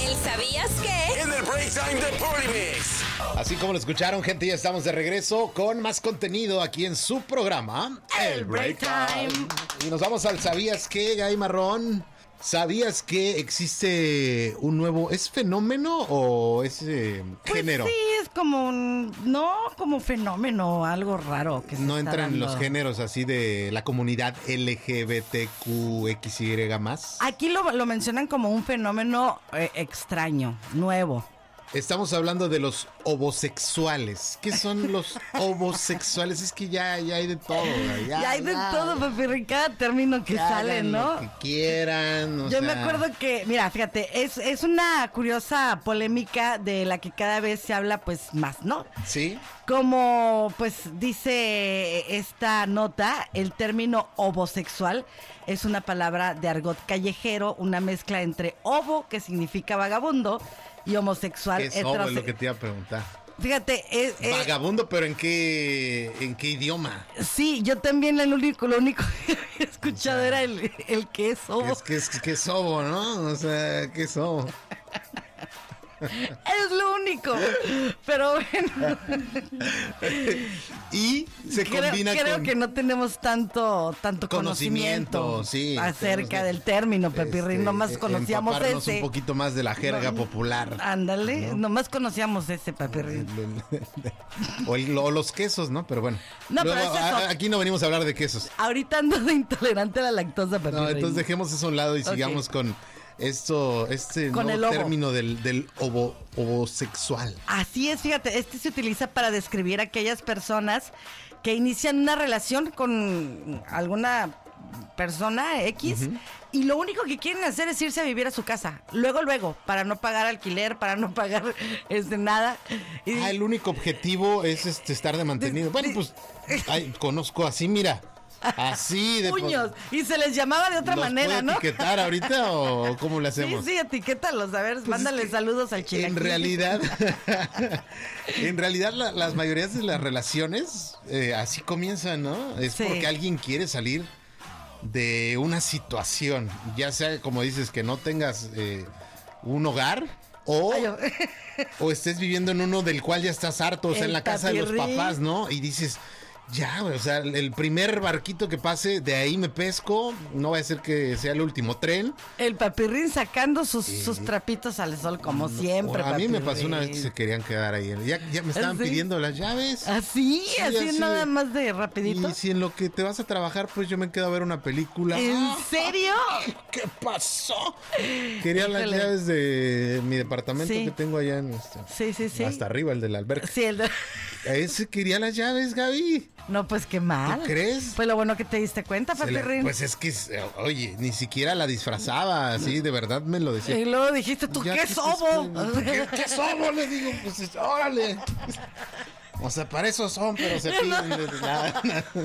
¿El sabías qué? En el Break Time de Party Mix. Así como lo escucharon, gente, ya estamos de regreso con más contenido aquí en su programa, El Break Time. Y nos vamos al ¿sabías qué, Gay Marrón? ¿Sabías que existe un nuevo... ¿Es fenómeno o es género? Pues sí, es como como fenómeno, algo raro que se No está entran en dando. los géneros así de la comunidad LGBTQXY más. Aquí lo mencionan como un fenómeno extraño, nuevo. Estamos hablando de los homosexuales. ¿Qué son los homosexuales? Es que ya hay de todo. Ya hay de todo, papi, cada término que sale, hagan ¿no? lo que quieran. Yo me acuerdo que, mira, fíjate, es una curiosa polémica de la que cada vez se habla pues más, ¿no? Sí. Como pues dice esta nota, el término homosexual es una palabra de argot callejero, una mezcla entre hobo, que significa vagabundo, y homosexual. ¿Qué es homo? Es lo que te iba a preguntar. Fíjate, Vagabundo, pero ¿en qué idioma? sí, yo también lo único que había escuchado era el que es hobo. Es que es homo, ¿no? O sea, ¿qué es homo? Es lo único. Pero bueno. Y se combina creo con... que no tenemos tanto conocimiento sí, acerca del término, Pepirrín. Nomás conocíamos empaparnos ese. un poquito más de la jerga popular. Ándale, ¿no? nomás conocíamos ese, Pepirrín. O los quesos, ¿no? Pero bueno. No, pero Luego, es eso. aquí no venimos a hablar de quesos. Ahorita ando de intolerante a la lactosa, Pepirrín. No, entonces dejemos eso a un lado y Ok. sigamos con este Con el nuevo hobo. término del homosexual. Así es, fíjate, este se utiliza para describir a aquellas personas que inician una relación con alguna persona X y lo único que quieren hacer es irse a vivir a su casa. Luego, para no pagar alquiler, para no pagar nada. Y, El único objetivo es estar de mantenido. Bueno, pues conozco así, mira. Así de puños. Y se les llamaba de otra manera, ¿Puedo ¿no? etiquetar ahorita o cómo le hacemos? Sí, etiquétalos. A ver, Pues mándale es que saludos al chilaquil. En realidad las mayorías de las relaciones así comienzan, ¿no? Es Sí. porque alguien quiere salir de una situación, ya sea como dices que no tengas un hogar o estés viviendo en uno del cual ya estás harto, o sea, en la casa de los Papirrín. papás, ¿no? Y dices, ya, o sea, el primer barquito que pase, de ahí me pesco, no va a ser que sea el último tren. El Papirrín sacando sus trapitos al sol, como siempre. A mí me pasó Papirrín. una vez que se querían quedar ahí. Ya me estaban ¿Sí? pidiendo las llaves. Así, Sí, así nada más de rapidito. Y si en lo que te vas a trabajar, pues yo me quedo a ver una película. ¿En serio? ¿Qué pasó? Querían las Híjole. llaves de mi departamento Sí. que tengo allá en Sí. hasta arriba, el de la alberca. Sí, Ese quería las llaves, Gaby. No, pues qué mal. ¿Tú crees? Pues lo bueno que te diste cuenta, Papirrín. Pues es que, oye, ni siquiera la disfrazaba, así, de verdad me lo decía. Y luego dijiste, ¿tú Ya qué que te sobo? esperen. ¿Qué sobo? Le digo, pues órale. O sea, para eso son, pero se piden de nada.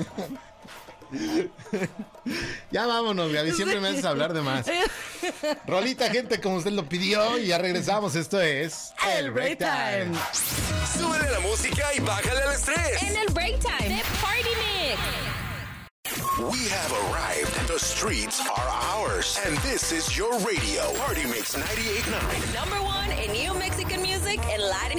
Ya vámonos, Gaby, siempre me haces hablar de más. Rolita, gente, como usted lo pidió, y ya regresamos. Esto es El Break Time. Súbele la música y bájale el estrés. En el Break Time de Party Mix. We have arrived. The streets are ours. And this is your radio. Party Mix 98.9. #1 in new Mexican music and Latin